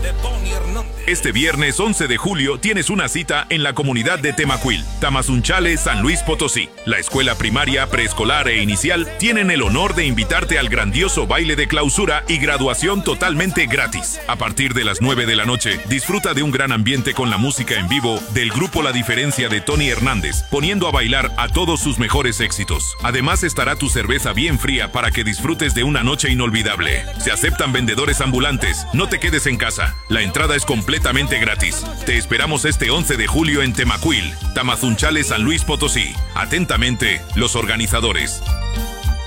de Tony Hernández. Este viernes 11 de julio tienes una cita en la comunidad de Temacuil, Tamazunchale, San Luis Potosí. La escuela primaria, preescolar e inicial tienen el honor de invitarte al grandioso baile de clausura y graduación totalmente gratis. A partir de las 9 de la noche, disfruta de un gran ambiente con la música en vivo del grupo La Diferencia de Tony Hernández, poniendo a bailar a todos sus mejores éxitos. Además estará tu cerveza bien fría para que disfrutes de una noche inolvidable. Se aceptan vendedores ambulantes, no te quedes en casa. La entrada es completamente gratis. Te esperamos este 11 de julio en Temacuil, Tamazunchale, San Luis Potosí. Atentamente, los organizadores.